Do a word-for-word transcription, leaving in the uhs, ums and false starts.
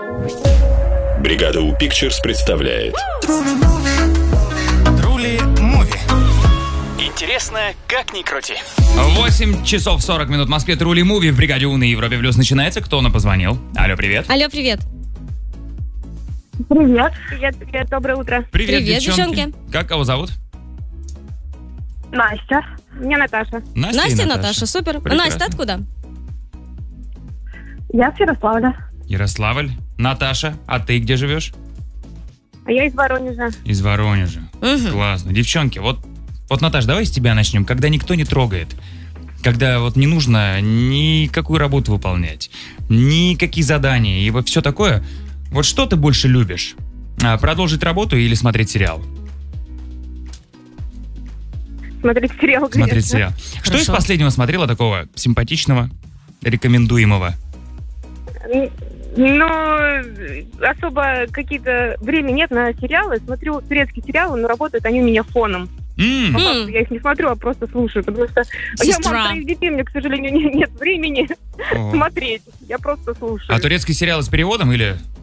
Бригада У Pictures представляет Трули Муви. Интересно, как ни крути. восемь часов сорок минут в Москве. Трули Муви в бригаде У на Европе Плюс начинается. Кто нам позвонил? Алло, привет. Алло, привет. Привет. Привет, привет, доброе утро. Привет, Привет, девчонки. девчонки. Как кого зовут? Настя. Меня Наташа. Настя, Настя и и Наташа, супер. Прекрасно. Настя, ты откуда? Я с Ярославля. Ярославль. Наташа, а ты где живешь? А я из Воронежа. Из Воронежа. Мгм. Классно. Девчонки, вот, вот, Наташ, давай с тебя начнем. Когда никто не трогает, когда вот не нужно никакую работу выполнять, никакие задания и вот все такое, вот что ты больше любишь? А, продолжить работу или смотреть сериал? Смотреть сериал, конечно. Смотреть сериал. Что из Хорошо. последнего смотрела такого симпатичного, рекомендуемого? Н- Ну, особо какие-то... Времени нет на сериалы. Смотрю турецкие сериалы, но работают они у меня фоном. М, По М. факту я их не смотрю, а просто слушаю, потому что я Сестра. мама троих детей, мне, к сожалению, не- нет времени о. смотреть. Я просто слушаю. А турецкий сериал с переводом или